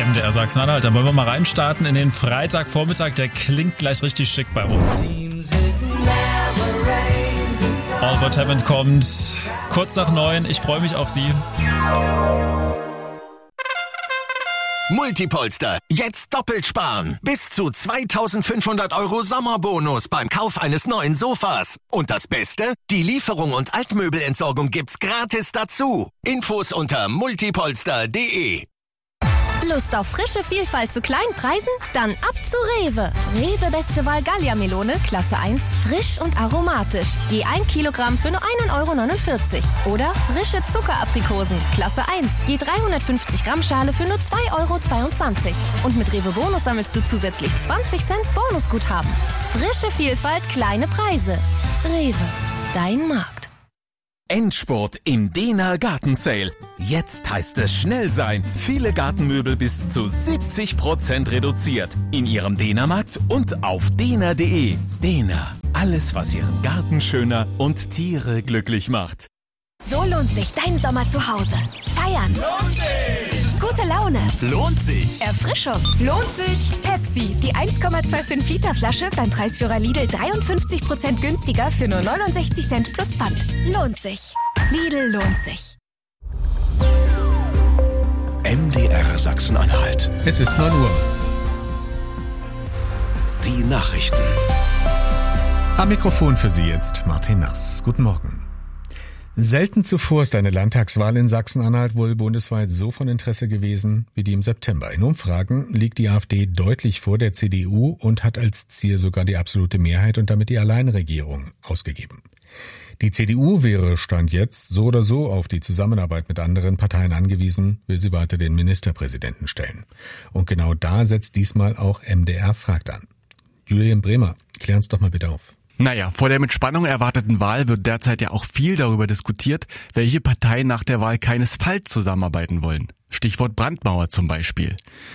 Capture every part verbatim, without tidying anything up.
M D R Sachsen-Anhalt. Dann wollen wir mal reinstarten in den Freitagvormittag. Der klingt gleich richtig schick bei uns. All What Happened kommt kurz nach neun. Ich freue mich auf Sie. Multipolster, jetzt doppelt sparen. Bis zu zweitausendfünfhundert Euro Sommerbonus beim Kauf eines neuen Sofas. Und das Beste? Die Lieferung und Altmöbelentsorgung gibt's gratis dazu. Infos unter multipolster punkt de. Lust auf frische Vielfalt zu kleinen Preisen? Dann ab zu Rewe. Rewe Beste Wahl Gallia-Melone, Klasse eins, frisch und aromatisch. Je ein Kilogramm für nur ein Euro neunundvierzig. Oder frische Zuckeraprikosen, Klasse eins, je dreihundertfünfzig Gramm Schale für nur zwei Euro zweiundzwanzig. Und mit Rewe Bonus sammelst du zusätzlich zwanzig Cent Bonusguthaben. Frische Vielfalt, kleine Preise. Rewe, dein Markt. Endspurt im Dehner Gartensale. Jetzt heißt es schnell sein. Viele Gartenmöbel bis zu siebzig Prozent reduziert. In Ihrem Dehnermarkt und auf dehner punkt de. Dehner. Alles, was Ihren Garten schöner und Tiere glücklich macht. So lohnt sich dein Sommer zu Hause. Feiern. Lohnt sich! Gute Laune. Lohnt sich! Erfrischung. Lohnt sich. Pepsi, die eins Komma fünfundzwanzig Liter Flasche beim Preisführer Lidl dreiundfünfzig Prozent günstiger für nur neunundsechzig Cent plus Pfand. Lohnt sich. Lidl lohnt sich. M D R Sachsen-Anhalt. Es ist neun Uhr. Die Nachrichten. Am Mikrofon für Sie jetzt Martin Nass. Guten Morgen. Selten zuvor ist eine Landtagswahl in Sachsen-Anhalt wohl bundesweit so von Interesse gewesen wie die im September. In Umfragen liegt die AfD deutlich vor der C D U und hat als Ziel sogar die absolute Mehrheit und damit die Alleinregierung ausgegeben. Die C D U wäre Stand jetzt so oder so auf die Zusammenarbeit mit anderen Parteien angewiesen, will sie weiter den Ministerpräsidenten stellen. Und genau da setzt diesmal auch M D R fragt an. Julian Bremer, klär uns doch mal bitte auf. Naja, vor der mit Spannung erwarteten Wahl wird derzeit ja auch viel darüber diskutiert, welche Parteien nach der Wahl keinesfalls zusammenarbeiten wollen. Stichwort Brandmauer zum Beispiel.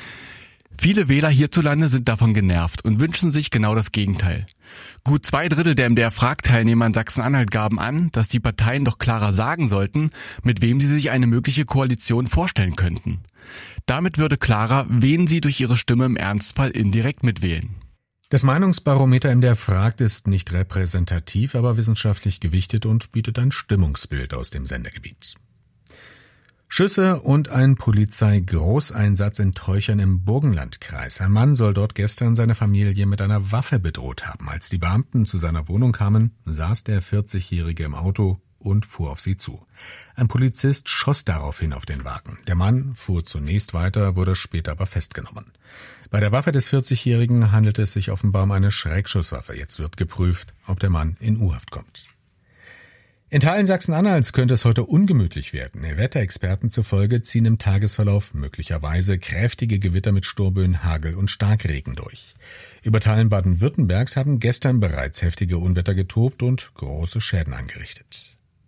Viele Wähler hierzulande sind davon genervt und wünschen sich genau das Gegenteil. Gut zwei Drittel der M D R-Fragteilnehmer in Sachsen-Anhalt gaben an, dass die Parteien doch klarer sagen sollten, mit wem sie sich eine mögliche Koalition vorstellen könnten. Damit würde klarer, wen sie durch ihre Stimme im Ernstfall indirekt mitwählen. Das Meinungsbarometer M D R fragt ist nicht repräsentativ, aber wissenschaftlich gewichtet und bietet ein Stimmungsbild aus dem Sendegebiet. Schüsse und ein Polizeigroßeinsatz in Teuchern im Burgenlandkreis. Ein Mann soll dort gestern seine Familie mit einer Waffe bedroht haben. Als die Beamten zu seiner Wohnung kamen, saß der vierzigjährige im Auto und fuhr auf sie zu. Ein Polizist schoss daraufhin auf den Wagen. Der Mann fuhr zunächst weiter, wurde später aber festgenommen. Bei der Waffe des vierzigjährigen handelte es sich offenbar um eine Schreckschusswaffe. Jetzt wird geprüft, ob der Mann in U-Haft kommt. In Teilen Sachsen-Anhalts könnte es heute ungemütlich werden. Wetterexperten zufolge ziehen im Tagesverlauf möglicherweise kräftige Gewitter mit Sturmböen, Hagel und Starkregen durch. Über Teilen Baden-Württembergs haben gestern bereits heftige Unwetter getobt und große Schäden angerichtet.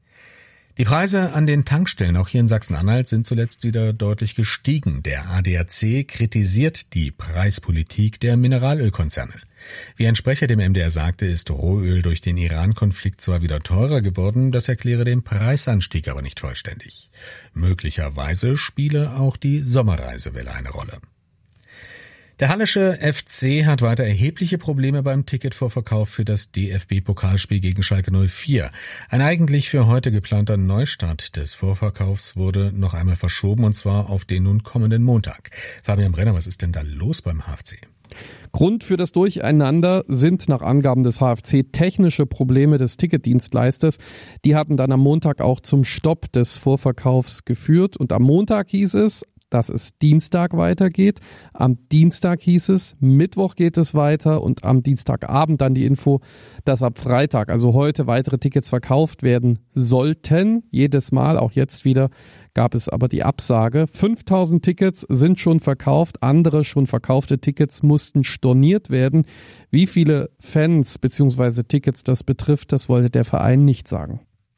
Die Preise an den Tankstellen auch hier in Sachsen-Anhalt sind zuletzt wieder deutlich gestiegen. Der A D A C kritisiert die Preispolitik der Mineralölkonzerne. Wie ein Sprecher dem M D R sagte, ist Rohöl durch den Iran-Konflikt zwar wieder teurer geworden, das erkläre den Preisanstieg aber nicht vollständig. Möglicherweise spiele auch die Sommerreisewelle eine Rolle. Der hallische F C hat weiter erhebliche Probleme beim Ticketvorverkauf für das D F B-Pokalspiel gegen Schalke null vier. Ein eigentlich für heute geplanter Neustart des Vorverkaufs wurde noch einmal verschoben, und zwar auf den nun kommenden Montag. Fabian Brenner, was ist denn da los beim H F C? Grund für das Durcheinander sind nach Angaben des H F C technische Probleme des Ticketdienstleisters. Die hatten dann am Montag auch zum Stopp des Vorverkaufs geführt. Und am Montag hieß es, dass es Dienstag weitergeht. Am Dienstag hieß es, Mittwoch geht es weiter, und am Dienstagabend dann die Info, dass ab Freitag, also heute, weitere Tickets verkauft werden sollten. Jedes Mal, auch jetzt wieder, gab es aber die Absage. fünftausend Tickets sind schon verkauft, andere schon verkaufte Tickets mussten storniert werden. Wie viele Fans bzw. Tickets das betrifft, das wollte der Verein nicht sagen.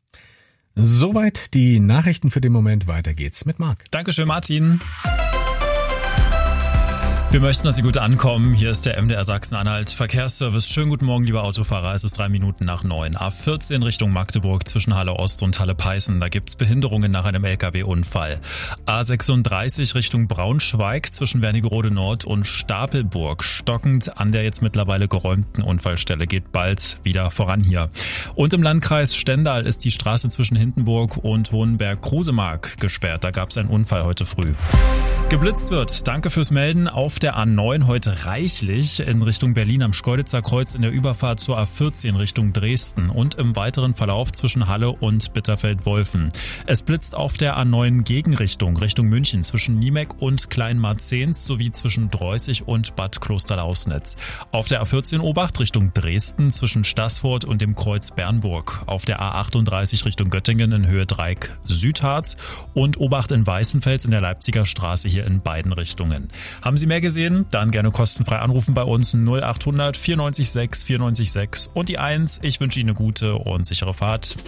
Soweit die Nachrichten für den Moment. Weiter geht's mit Marc. Dankeschön, Martin. Wir möchten, dass Sie gut ankommen. Hier ist der M D R Sachsen-Anhalt Verkehrsservice. Schönen guten Morgen, liebe Autofahrer. Es ist drei Minuten nach neun. A vierzehn Richtung Magdeburg zwischen Halle Ost und Halle Peißen. Da gibt's Behinderungen nach einem L K W-Unfall. A sechsunddreißig Richtung Braunschweig zwischen Wernigerode Nord und Stapelburg. Stockend an der jetzt mittlerweile geräumten Unfallstelle. Geht bald wieder voran hier. Und im Landkreis Stendal ist die Straße zwischen Hindenburg und Hohenberg-Krusemark gesperrt. Da gab's einen Unfall heute früh. Geblitzt wird. Danke fürs Melden. Auf der A neun heute reichlich in Richtung Berlin am Schkeuditzer Kreuz in der Überfahrt zur A vierzehn Richtung Dresden und im weiteren Verlauf zwischen Halle und Bitterfeld-Wolfen. Es blitzt auf der A neun Gegenrichtung Richtung München zwischen Niemek und Kleinmarzens sowie zwischen Dreußig und Bad Klosterlausnitz. Auf der A vierzehn Obacht Richtung Dresden zwischen Staßfurt und dem Kreuz Bernburg. Auf der A achtunddreißig Richtung Göttingen in Höhe Dreieck Südharz und Obacht in Weißenfels in der Leipziger Straße hier in beiden Richtungen. Haben Sie mehr gesehen? Dann gerne kostenfrei anrufen bei uns null achthundert vierundneunzig sechs vierundneunzig sechs und die eins. Ich wünsche Ihnen eine gute und sichere Fahrt.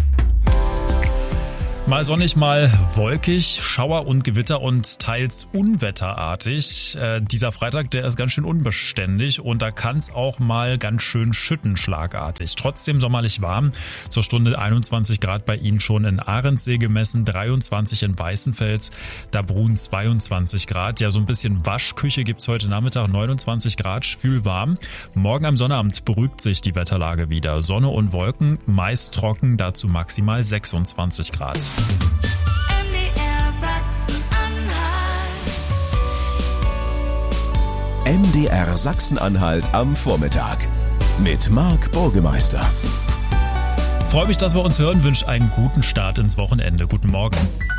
Mal sonnig, mal wolkig, Schauer und Gewitter und teils unwetterartig. Äh, dieser Freitag, der ist ganz schön unbeständig und da kann es auch mal ganz schön schütten schlagartig. Trotzdem sommerlich warm. Zur Stunde einundzwanzig Grad bei Ihnen schon in Ahrensee gemessen, dreiundzwanzig in Weißenfels, da Brunn zweiundzwanzig Grad. Ja, so ein bisschen Waschküche gibt's heute Nachmittag, neunundzwanzig Grad, schwülwarm. Morgen am Sonnabend beruhigt sich die Wetterlage wieder. Sonne und Wolken, meist trocken, dazu maximal sechsundzwanzig Grad. M D R Sachsen-Anhalt. M D R Sachsen-Anhalt am Vormittag mit Marc Burgemeister. Freue mich, dass wir uns hören, wünsche einen guten Start ins Wochenende. Guten Morgen.